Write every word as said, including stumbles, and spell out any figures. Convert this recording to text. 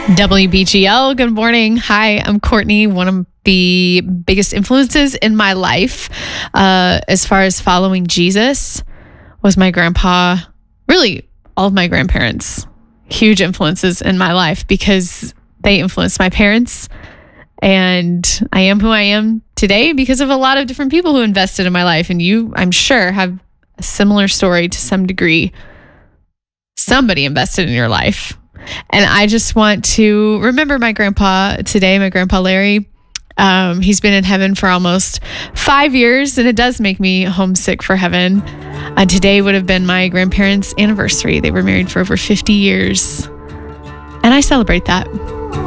W B G L, good morning. Hi, I'm Courtney. One of the biggest influences in my life uh, as far as following Jesus was my grandpa, really all of my grandparents. Huge influences in my life because they influenced my parents. And I am who I am today because of a lot of different people who invested in my life. And you, I'm sure, have a similar story to some degree. Somebody invested in your life. And I just want to remember my grandpa today, my grandpa Larry. Um, he's been in heaven for almost five years, and it does make me homesick for heaven. Uh, today would have been my grandparents' anniversary. They were married for over fifty years, and I celebrate that.